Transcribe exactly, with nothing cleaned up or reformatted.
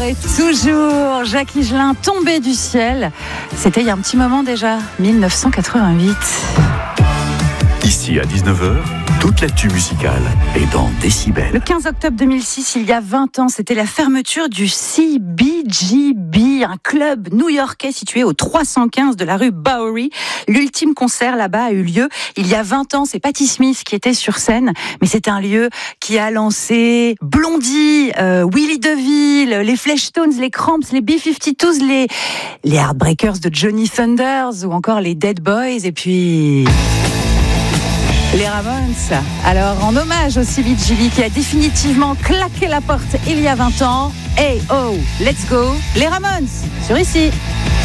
et toujours Jacques Higelin, tombé du ciel. C'était il y a un petit moment déjà, dix-neuf cent quatre-vingt-huit. Ici à dix-neuf heures, toute l'actu musicale est dans Décibel. Le quinze octobre deux mille six, il y a vingt ans, c'était la fermeture du C B G B, un club new-yorkais situé au trois cent quinze de la rue Bowery. L'ultime concert là-bas a eu lieu il y a vingt ans. C'est Patti Smith qui était sur scène, mais c'est un lieu qui a lancé Blondie, euh, Willie DeVille, les Fleshtones, les Cramps, les B cinquante-deux, les, les Heartbreakers de Johnny Thunders ou encore les Dead Boys et puis... les Ramones. Alors, en hommage au C B G B qui a définitivement claqué la porte il y a vingt ans, hey oh, let's go, les Ramones, sur ici.